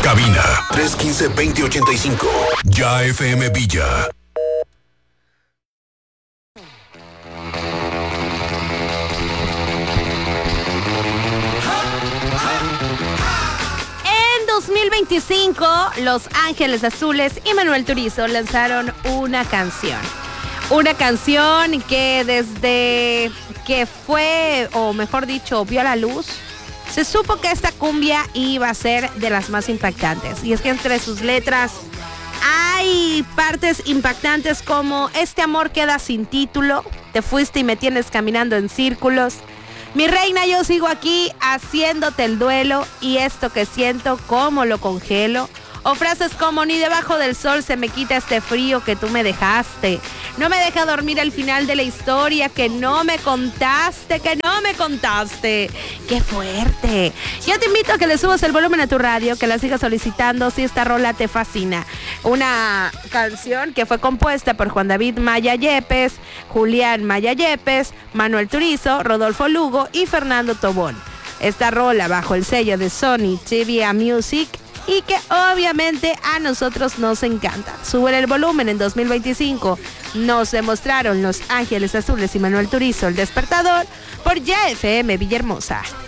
Cabina 315-2085. Ya FM Villa. En 2025, Los Ángeles Azules y Manuel Turizo lanzaron una canción. Una canción que desde que fue, o mejor dicho, vio la luz, se supo que esta cumbia iba a ser de las más impactantes. Y es que entre sus letras hay partes impactantes como este amor queda sin título, te fuiste y me tienes caminando en círculos, mi reina yo sigo aquí haciéndote el duelo y esto que siento cómo lo congelo. O frases como ni debajo del sol se me quita este frío que tú me dejaste. No me deja dormir el final de la historia que no me contaste, ¡Qué fuerte! Yo te invito a que le subas el volumen a tu radio, que la sigas solicitando si esta rola te fascina. Una canción que fue compuesta por Juan David Maya Yepes, Julián Maya Yepes, Manuel Turizo, Rodolfo Lugo y Fernando Tobón. Esta rola bajo el sello de Sony TVA Music y que obviamente a nosotros nos encanta. Suben el volumen. En 2025 nos demostraron Los Ángeles Azules y Manuel Turizo, El Despertador, por Ya FM Villahermosa.